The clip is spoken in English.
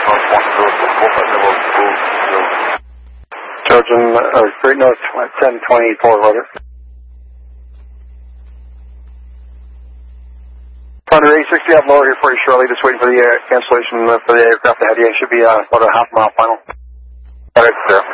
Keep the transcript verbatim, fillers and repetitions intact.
Trojan, or Great North ten twenty-four, weather. Thunder eight sixty up lower here for you shortly, just waiting for the uh, cancellation uh, for the aircraft ahead of you. It should be uh, about a half mile final. That is clear.